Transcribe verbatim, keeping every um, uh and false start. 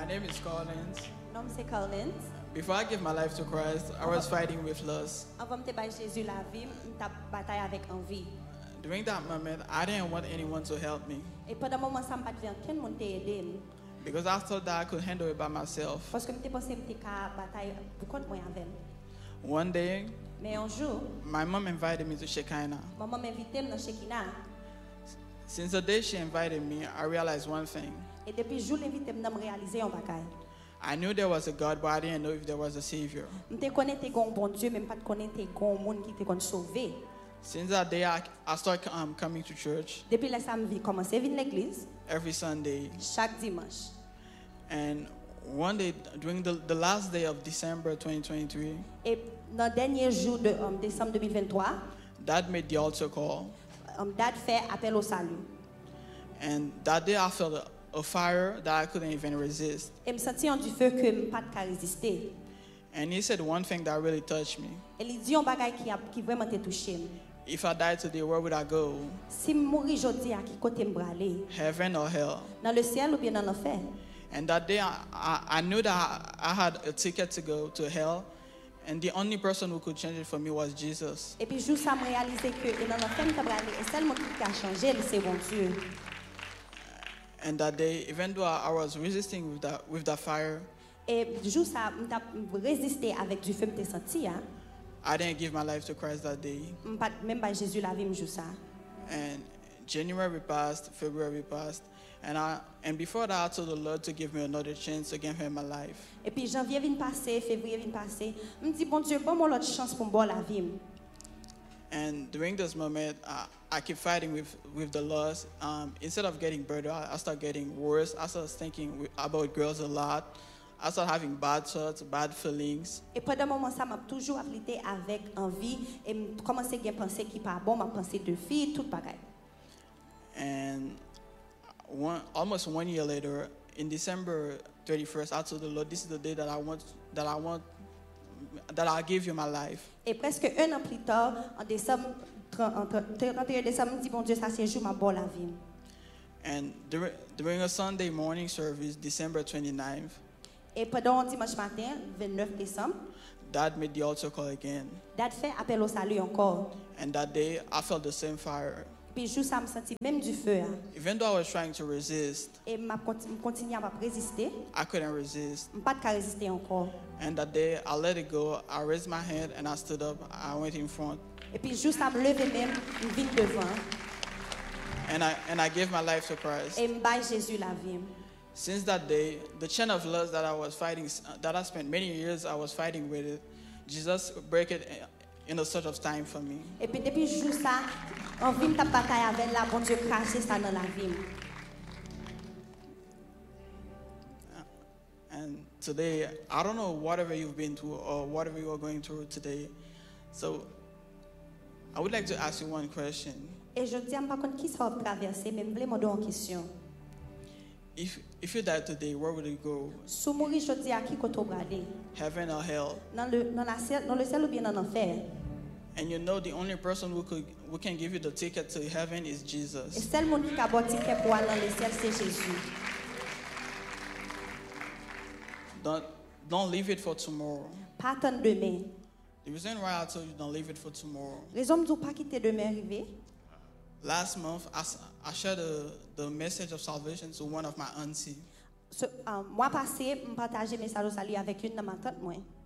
name is Collins. Nom c'est Collins. Before I gave my life to Christ, I was fighting with lust. Avant de bay Jésus la vie, m'ta bataille avec envie. During that moment, I didn't want anyone to help me Et pendant moment ça m'pas devant ken moun te aider because I thought that I could handle it by myself. parce que m'te pensé m'te ka bataille pour compte moi avec. One day, Mais un jour, my mom invited me to Shekinah. maman m'invitait dans Shekinah Since the day she invited me, I realized one thing. et depuis jour l'invité m'na réaliser un bagaille. I knew there was a God, but I didn't know if there was a Savior. M'te connaître gon bon Dieu même pas de connaître gon monde qui te kon sauver. Since that day, I, I started um, coming to church Depuis là ça me commencé venir l'église every Sunday. chaque dimanche. And one day, during the, the last day of December twenty twenty-three, Et dans le dernier jour de um, décembre deux mille vingt-trois, Dad made the altar call. um, date fait appel au salut. And that day, I felt a, a fire that I couldn't even resist. Et me senti en du feu que me pas de résister. And he said one thing that really touched me. Et il dit un bagage qui a qui vraiment te touché. If I died today, where would I go? Si me mourir aujourd'hui à qui côté me aller? Heaven or hell? Dans le ciel ou bien dans l'enfer? And that day, I, I, I knew that I, I had a ticket to go to hell. And the only person who could change it for me was Jesus. Et puis jour ça me réalisé que et dans l'enfer me aller et seulement qui a changé c'est bon Dieu. And that day, even though I, I was resisting with that, with that fire, Et jour ça me résister avec du feu me senti hein. I didn't give my life to Christ that day. Pas même pas Jésus la vie me jour ça. And January passed, February passed, and I and before that, I told the Lord to give me another chance to give Him my life. Et puis janvier vient passer, février vient passer. Me dit bon Dieu, bon moi l'autre chance pour bon la vie. And during this moment, I, I keep fighting with, with the lust. Um, instead of getting better, I, I start getting worse. I start thinking wi- about girls a lot. I start having bad thoughts, bad feelings. Et pendant un moment ça m'a toujours appliqué avec envie et me commencé à penser qui pas bon, m'a pensé de filles, tout pareil. And one, almost one year later, in December thirty-first, I told the Lord, "This is the day that I want, that I want, that I'll give you my life." Et presque un an plus tard, en décembre trente et un décembre, me dit bon Dieu, ça c'est jour m'a bon la vie. And during, during a Sunday morning service, December twenty-ninth, Et pendant un dimanche matin, vingt-neuf décembre, Dad made the altar call again. date fait appel au salut encore. And that day, I felt the same fire. Puis jour ça me senti même du feu. Hein. Even though I was trying to resist, Et m'a continué à résister, I couldn't resist. pas de résister encore. And that day, I let it go. I raised my hand and I stood up. I went in front. Et puis jour ça me lever même, me vine devant And I, and I gave my life to Christ. et me baille Jésus la vie. Since that day, the chain of lust that I was fighting, that I spent many years I was fighting with it, Jesus broke it in a sort of time for me. Et puis depuis jour ça, on vient ta bataille avec la bon Dieu cracher ça dans la vie. And today, I don't know whatever you've been through or whatever you are going through today. So I would like to ask you one question. Et je dis à par contre qui ça va traverser, mais me voulais demander une question. If, if you died today, where would you go? Si mourir je dis à qui côté aller? Heaven or hell? Dans le dans la ciel, dans le ciel ou bien dans l'enfer? And you know the only person who could who can give you the ticket to heaven is Et Jesus. seul monde qui a bon ticket pour aller dans le ciel c'est Jésus. Don't don't leave it for tomorrow. Pas attendre demain. The reason why I told you don't leave it for tomorrow. Les hommes ne doivent pas quitter demain arrivé. Last month, I, s- I shared the, the message of salvation to one of my aunties. Ce, euh, mois passé, je partageais mes message au salut avec une de ma tante moi.